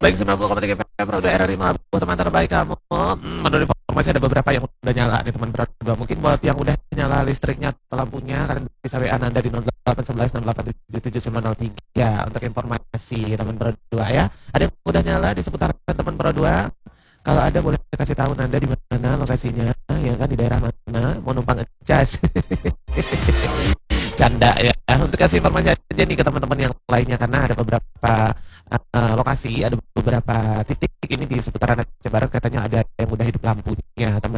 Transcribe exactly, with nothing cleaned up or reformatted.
Baik sembilan puluh koma tiga F M Roda R R lima Labuh, teman terbaik kamu. Hmm, menurut informasi ada beberapa yang udah nyala nih teman berdua. Mungkin buat yang udah nyala listriknya atau lampunya, kalian bisa W A Nanda di nol delapan satu satu enam delapan tujuh tujuh sembilan nol tiga untuk informasi teman berdua ya. Ada yang udah nyala di seputaran teman berdua. Kalau ada boleh kasih tahu Nanda di mana lokasinya, ya kan di daerah mana, mau numpang ngecas. Canda ya. Untuk kasih informasi aja nih ke teman-teman yang lainnya karena ada beberapa uh, lokasi, ada beberapa titik ini di seputaran Aceh Barat katanya ada yang udah hidup lampunya teman